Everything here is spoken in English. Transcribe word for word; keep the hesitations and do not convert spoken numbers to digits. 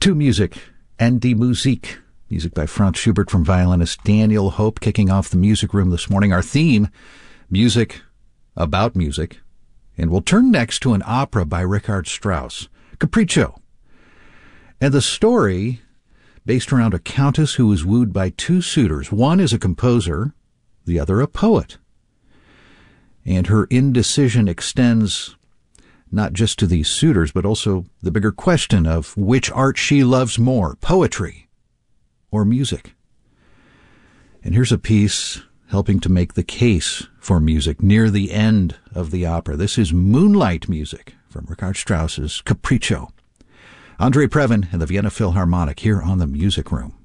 To music and die Musik. Music by Franz Schubert from violinist Daniel Hope, kicking off the music room this morning. Our theme, music about music. And we'll turn next to an opera by Richard Strauss, Capriccio. And the story based around a countess who was wooed by two suitors. One is a composer, the other a poet. And her indecision extends not just to these suitors, but also the bigger question of which art she loves more, poetry or music. And here's a piece helping to make the case for music near the end of the opera. This is Moonlight music from Richard Strauss's Capriccio. Andre Previn and the Vienna Philharmonic here on the Music Room.